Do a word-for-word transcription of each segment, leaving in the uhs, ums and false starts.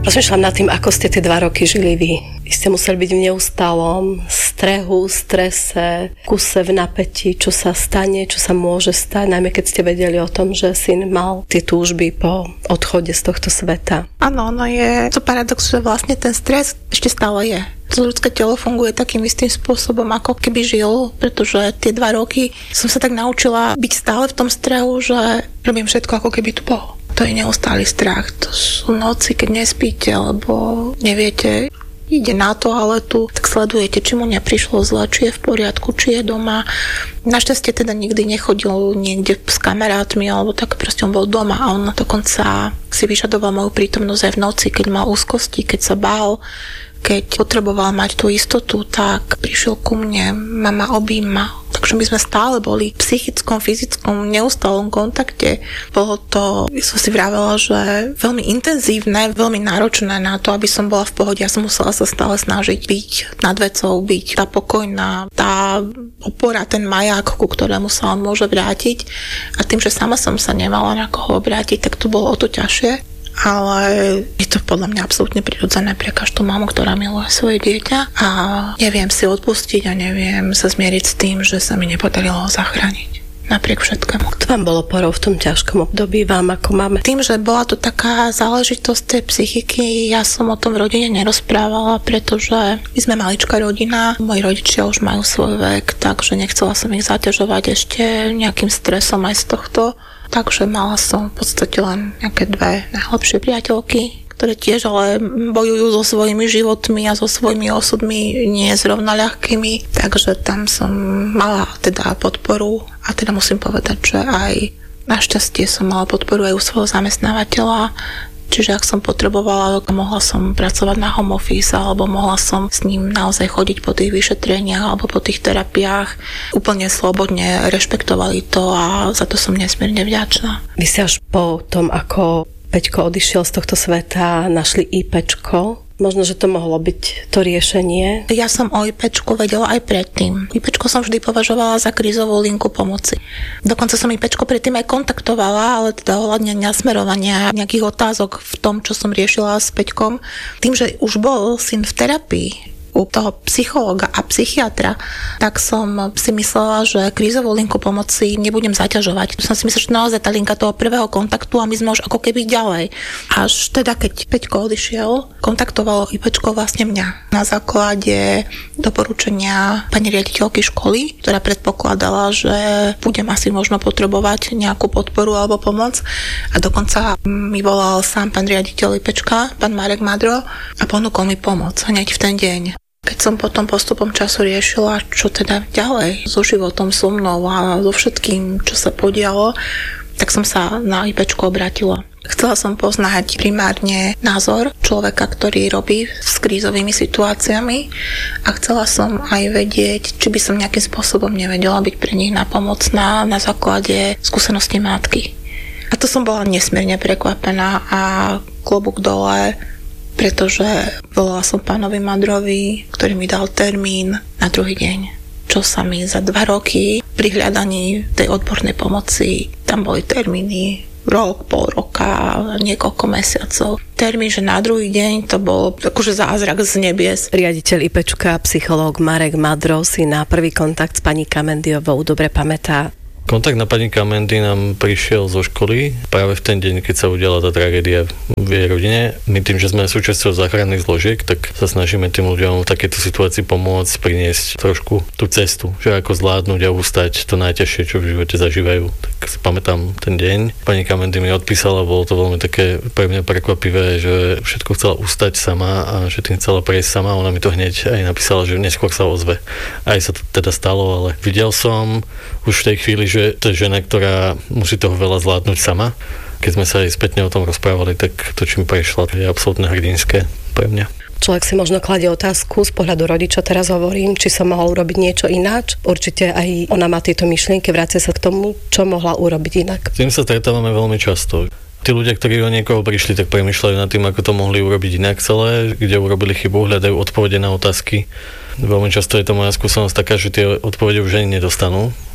Rozmýšľam nad tým, ako ste tie dva roky žili vy. Vy ste museli byť v neustálom strehu, strese, kuse v napätí, čo sa stane, čo sa môže stať, najmä keď ste vedeli o tom, že syn mal tie túžby po odchode z tohto sveta. Áno, no je to paradox, že vlastne ten stres ešte stále je. To ľudské telo funguje takým istým spôsobom, ako keby žil, pretože tie dva roky som sa tak naučila byť stále v tom strehu, že robím všetko, ako keby tu bol. To je neustály strach. To sú noci, keď nespíte, alebo neviete, ide na toaletu, tak sledujete, či mu neprišlo zle, či je v poriadku, či je doma. Našťastie teda nikdy nechodil niekde s kamarátmi, alebo tak proste on bol doma a on dokonca si vyžadoval moju prítomnosť aj v noci, keď mal úzkosti, keď sa bál, keď potreboval mať tú istotu, tak prišiel ku mne, mama objíma. Takže my sme stále boli v psychickom, fyzickom, neustálom kontakte. Bolo to, som si vravela, že veľmi intenzívne, veľmi náročné na to, aby som bola v pohode. Ja som musela sa stále snažiť byť nad vecou, byť tá pokojná, tá opora, ten maják, ku ktorému sa on môže vrátiť. A tým, že sama som sa nemala na koho obrátiť, tak to bolo o to ťažšie. Ale je to podľa mňa absolútne prirodzené pre každú mamu, ktorá miluje svoje dieťa a neviem si odpustiť a neviem sa zmieriť s tým, že sa mi nepodarilo ho zachrániť. Napriek všetkému. To vám bolo porou v tom ťažkom období, vám ako máme? Tým, že bola to taká záležitosť tej psychiky, ja som o tom v rodine nerozprávala, pretože my sme maličká rodina, moji rodičia už majú svoj vek, takže nechcela som ich zaťažovať ešte nejakým stresom aj z tohto. Takže mala som v podstate len nejaké dve najlepšie priateľky, ktoré tiež ale bojujú so svojimi životmi a so svojimi osudmi nie zrovna ľahkými. Takže tam som mala teda podporu a teda musím povedať, že aj našťastie som mala podporu aj u svojho zamestnávateľa. Čiže ak som potrebovala, mohla som pracovať na home office alebo mohla som s ním naozaj chodiť po tých vyšetreniach alebo po tých terapiách. Úplne slobodne rešpektovali to a za to som nesmierne vďačná. Vy ste až po tom, ako Peťko odišiel z tohto sveta, našli IPčko. Možno, že to mohlo byť to riešenie. Ja som o IPčku vedela aj predtým. IPčko som vždy považovala za krízovú linku pomoci. Dokonca som IPčko predtým aj kontaktovala, ale teda ohľadne nasmerovania nejakých otázok v tom, čo som riešila s Peťkom. Tým, že už bol syn v terapii u toho psychológa a psychiatra, tak som si myslela, že krízovú linku pomoci nebudem zaťažovať. Som si myslela, že naozaj tá linka toho prvého kontaktu a my sme už ako keby ďalej. Až teda, keď Peťko odišiel, kontaktovalo IPčko vlastne mňa na základe doporučenia pani riaditeľky školy, ktorá predpokladala, že budem asi možno potrebovať nejakú podporu alebo pomoc. A dokonca mi volal sám pán riaditeľ IPčka, pán Marek Madro, a ponúkol mi pomoc hneď v ten deň. Keď som potom postupom času riešila, čo teda ďalej so životom so mnou a so všetkým, čo sa podialo, tak som sa na IPčko obratila. Chcela som poznať primárne názor človeka, ktorý robí s krízovými situáciami a chcela som aj vedieť, či by som nejakým spôsobom nevedela byť pre nich napomocná na základe skúsenosti matky. A to som bola nesmierne prekvapená a klobúk dole, pretože volala som pánovi Madrovi, ktorý mi dal termín na druhý deň. Čo sa mi za dva roky pri hľadaní tej odbornej pomoci, tam boli termíny rok, pol roka, niekoľko mesiacov. Termín, že na druhý deň to bol akože zázrak z nebies. Riaditeľ IPčka, psychológ Marek Madro si na prvý kontakt s pani Kamendiovou dobre pamätá. Kontakt na pani Kamendy nám prišiel zo školy práve v ten deň, keď sa udiala tá tragédia v jej rodine. My tým, že sme súčasťou záchranných zložiek, tak sa snažíme tým ľuďom v takejto situácii pomôcť, priniesť trošku tú cestu, že ako zvládnuť a ustať to najťažšie, čo v živote zažívajú. Tak si pamätám ten deň. Pani Kamendy mi odpísala, bolo to veľmi také pre mňa prekvapivé, že všetko chcela ustať sama a že tým chcela prejsť sama. Ona mi to hneď aj napísala, že neskôr sa ozve. Aj sa to teda stalo, ale videl som už v tej chvíli, že to je žena, ktorá musí toho veľa zvládnuť sama. Keď sme sa aj spätne o tom rozprávali, tak to, čo mi prešla, je absolútne hrdinské pre mňa. Človek si možno kladie otázku z pohľadu rodiča, teraz hovorím, či som mohol urobiť niečo ináč. Určite aj ona má tieto myšlienky, vracia sa k tomu, čo mohla urobiť inak. S tým sa stretávame veľmi často. Tí ľudia, ktorí o niekoho prišli, tak premýšľajú nad tým, ako to mohli urobiť inak celé, kde urobili chybu, hľadajú odpovede na otázky. Veľmi často je to moja skúsenosť taká, že tie odpovede už ani nedostanú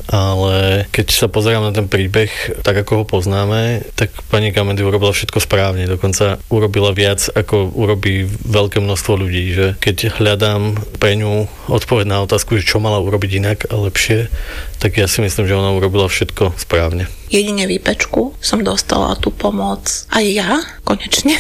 ale keď sa pozerám na ten príbeh, tak ako ho poznáme, tak pani Kamendy urobila všetko správne. Dokonca urobila viac, ako urobí veľké množstvo ľudí. Že keď hľadám pre ňu odpoveď na otázku, že čo mala urobiť inak a lepšie, tak ja si myslím, že ona urobila všetko správne. Jedine výpečku som dostala tú pomoc aj ja, konečne.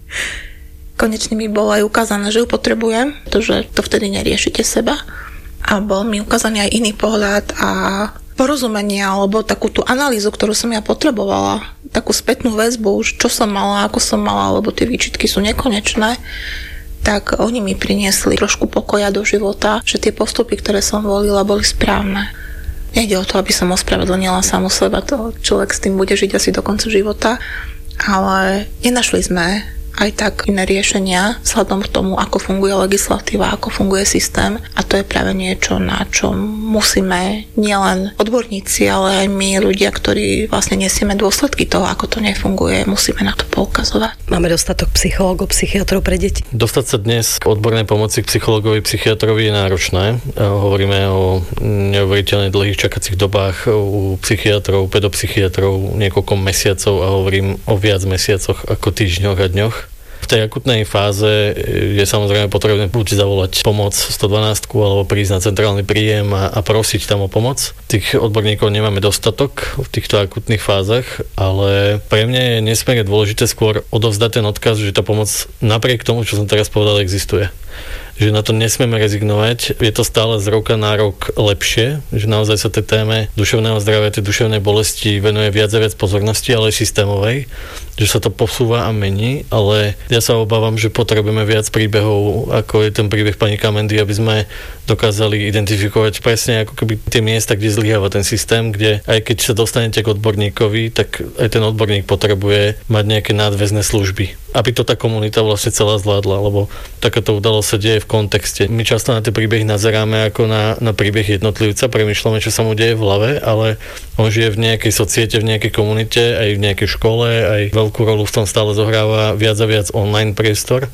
Konečne mi bolo aj ukázané, že ju potrebujem, pretože to vtedy neriešite seba. A bol mi ukázaný aj iný pohľad a porozumenie, alebo takú tú analýzu, ktorú som ja potrebovala. Takú spätnú väzbu, čo som mala, ako som mala, lebo tie výčitky sú nekonečné. Tak oni mi priniesli trošku pokoja do života, že tie postupy, ktoré som volila, boli správne. Nejde o to, aby som ospravedlnila samu seba, to človek s tým bude žiť asi do konca života, ale nenašli sme aj tak iné riešenia vzhľadom k tomu, ako funguje legislatíva, ako funguje systém, a to je práve niečo, na čom musíme nielen odborníci, ale aj my, ľudia, ktorí vlastne nesieme dôsledky toho, ako to nefunguje, musíme na to poukazovať. Máme dostatok psychológov, psychiatrov pre deti? Dostať sa dnes k odbornej pomoci k psychológovi, psychiatrovi je náročné. Hovoríme o neuveriteľne dlhých čakacích dobách u psychiatrov, pedopsychiatrov niekoľko mesiacov a hovorím o viac mesiacoch ako týždňoch a dňoch. V tej akutnej fáze je samozrejme potrebné buď zavolať pomoc sto dvanásť alebo prísť na centrálny príjem a, a prosiť tam o pomoc. Tých odborníkov nemáme dostatok v týchto akutných fázach, ale pre mňa je nesmierne dôležité skôr odovzdať ten odkaz, že tá pomoc napriek tomu, čo som teraz povedal, existuje. Že na to nesmieme rezignovať. Je to stále z roka na rok lepšie, že naozaj sa tej téme duševného zdravia, tej duševnej bolesti venuje viac a viac pozornosti, ale aj systémovej, že sa to posúva a mení, ale ja sa obávam, že potrebujeme viac príbehov, ako je ten príbeh pani Kamendy, aby sme dokázali identifikovať presne ako keby tie miesta, kde zlyháva ten systém, kde aj keď sa dostanete k odborníkovi, tak aj ten odborník potrebuje mať nejaké nadväzné služby, aby to tá komunita vlastne celá zvládla, lebo takáto udalosť sa deje v kontexte. My často na tie príbehy nazeráme ako na, na príbeh jednotlivca, premýšľame, čo sa mu deje v hlave, ale on žije v nejakej societe, v nejakej komunite, aj v nejakej škole, aj veľkú rolu v tom stále zohráva viac a viac online priestor.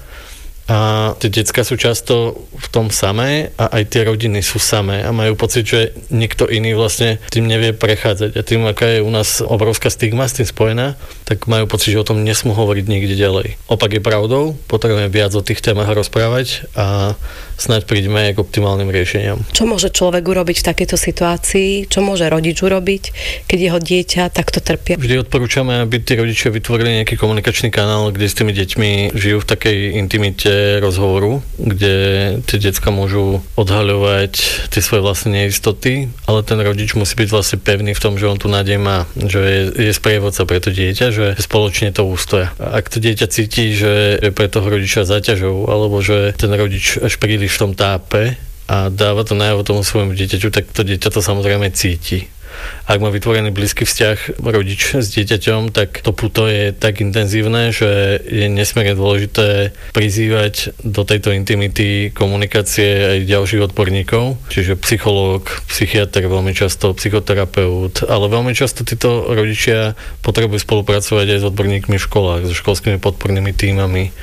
A tie decká sú často v tom samé a aj tie rodiny sú samé a majú pocit, že nikto iný vlastne tým nevie prechádzať. A tým, aká je u nás obrovská stigma s tým spojená, tak majú pocit, že o tom nesmú hovoriť nikde ďalej. Opak je pravdou, potrebujeme viac o tých témach rozprávať a snáď prídeme aj k optimálnym riešeniam. Čo môže človek urobiť v takejto situácii? Čo môže rodič urobiť, keď jeho dieťa takto trpí? Vždy odporúčame, aby tí rodičia vytvorili nejaký komunikačný kanál, kde s tými deťmi žijú v takej intimite rozhovoru, kde tie decká môžu odhaľovať tie svoje vlastné neistoty, ale ten rodič musí byť vlastne pevný v tom, že on tu nádej má, že je, je sprievodca pre to dieťa, že spoločne to ústoja. Ak to dieťa cíti, že je pre toho rodiča záťažou, alebo že ten rodič až príliš v tom tápe a dáva to najavo tomu svojmu dieťaťu, tak to dieťa to samozrejme cíti. Ak má vytvorený blízky vzťah rodič s dieťaťom, tak to puto je tak intenzívne, že je nesmierne dôležité prizývať do tejto intimity komunikácie aj ďalších odborníkov, čiže psychológ, psychiatr, veľmi často psychoterapeut, ale veľmi často títo rodičia potrebujú spolupracovať aj s odborníkmi v školách, so školskými podpornými tímami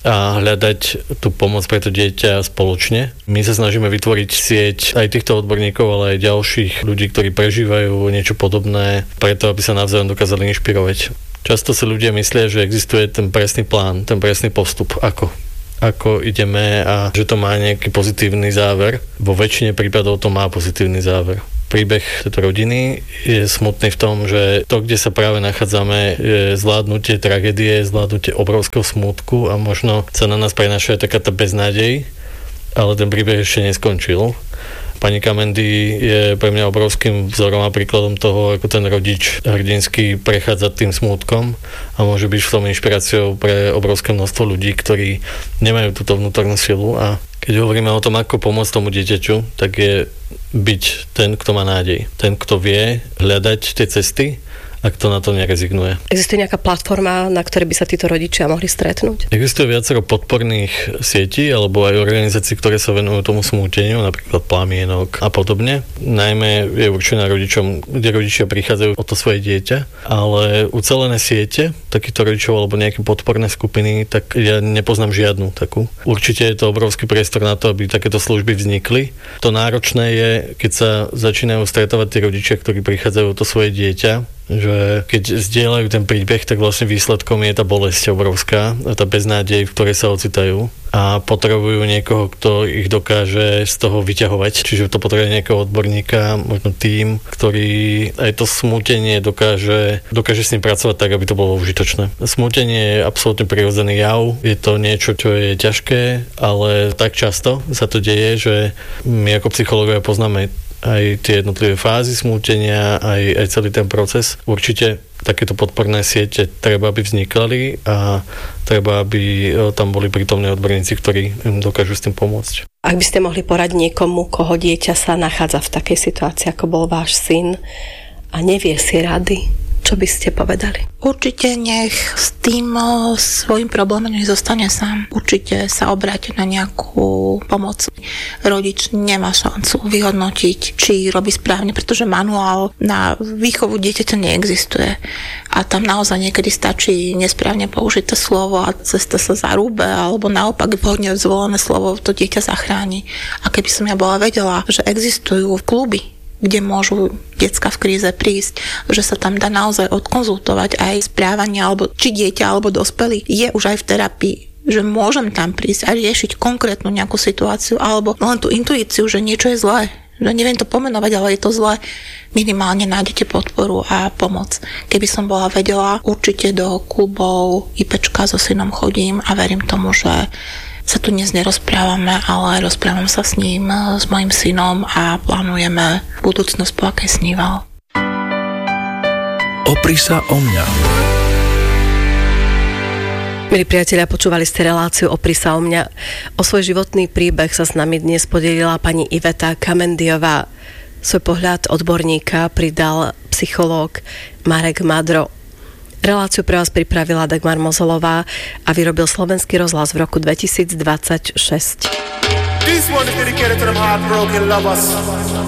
a hľadať tú pomoc pre to dieťa spoločne. My sa snažíme vytvoriť sieť aj týchto odborníkov, ale aj ďalších ľudí, ktorí prežívajú niečo podobné, preto aby sa navzájom dokázali inšpirovať. Často si ľudia myslia, že existuje ten presný plán, ten presný postup, ako ako ideme a že to má nejaký pozitívny záver. Vo väčšine prípadov to má pozitívny záver. Príbeh tejto rodiny je smutný v tom, že to, kde sa práve nachádzame, je zvládnutie tragédie, zvládnutie obrovského smútku a možno sa na nás prenáša taká tá beznádej, ale ten príbeh ešte neskončil. Pani Kamendy je pre mňa obrovským vzorom a príkladom toho, ako ten rodič hrdinský prechádza tým smútkom a môže byť v tom inšpiráciou pre obrovské množstvo ľudí, ktorí nemajú túto vnútornú silu. A keď hovoríme o tom, ako pomôcť tomu dieťaťu, tak je byť ten, kto má nádej. Ten, kto vie hľadať tie cesty ak to na to nerezignuje. Existuje nejaká platforma, na ktorej by sa títo rodičia mohli stretnúť? Existuje viacero podporných sietí alebo aj organizácií, ktoré sa venujú tomu smúteniu, napríklad Plamienok a podobne. Najmä je určená rodičom, kde rodičia prichádzajú o to svoje dieťa, ale ucelené siete takýchto rodičov alebo nejaké podporné skupiny, tak ja nepoznám žiadnu takú. Určite je to obrovský priestor na to, aby takéto služby vznikli. To náročné je, keď sa začínajú stretávať tí rodičia, ktorí prichádzajú o to svoje dieťa, že keď zdieľajú ten príbeh, tak vlastne výsledkom je tá bolesť obrovská a tá beznádej, v ktorej sa ocitajú a potrebujú niekoho, kto ich dokáže z toho vyťahovať. Čiže to potrebuje nejakého odborníka, možno tým, ktorý aj to smútenie dokáže, dokáže s ním pracovať tak, aby to bolo užitočné. Smútenie je absolútne prirodzený jav, je to niečo, čo je ťažké, ale tak často sa to deje, že my ako psychológovia poznáme aj tie jednotlivé fázy smútenia, aj, aj celý ten proces. Určite takéto podporné siete treba, aby vznikali a treba, aby tam boli prítomní odborníci, ktorí im dokážu s tým pomôcť. Ak by ste mohli poradiť niekomu, koho dieťa sa nachádza v takej situácii, ako bol váš syn a nevie si rady, čo by ste povedali? Určite nech s tým svojím problémom nech zostane sám. Určite sa obráte na nejakú pomoc. Rodič nemá šancu vyhodnotiť, či robí správne, pretože manuál na výchovu dieťaťa neexistuje. A tam naozaj niekedy stačí nesprávne použité slovo a cesta sa zarúbe, alebo naopak vhodne zvolené slovo to dieťa zachráni. A keby som ja bola vedela, že existujú kluby, kde môžu decká v kríze prísť, že sa tam dá naozaj odkonzultovať aj správanie, alebo či dieťa, alebo dospelý je už aj v terapii, že môžem tam prísť a riešiť konkrétnu nejakú situáciu, alebo len tú intuíciu, že niečo je zlé, že neviem to pomenovať, ale je to zlé, minimálne nájdete podporu a pomoc. Keby som bola vedela, určite do klubov IPčka so synom chodím a verím tomu, že sa tu dnes nerozprávame, ale rozprávam sa s ním, s mojím synom a plánujeme budúcnosť, po akej sníval. Opri sa o mňa. Milí priatelia, počúvali ste reláciu Opri sa o mňa. O svoj životný príbeh sa s nami dnes podelila pani Iveta Kamendiová. Svoj pohľad odborníka pridal psychológ Marek Madro. Reláciu pre vás pripravila Dagmar Mozolová a vyrobil Slovenský rozhlas v roku dvetisícdvadsaťšesť.